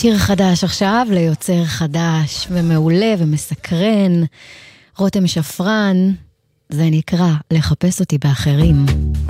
שיר חדש עכשיו ליוצר חדש ומעולה ומסקרן, רותם שפרן, זה נקרא לחפש אותי באחרים.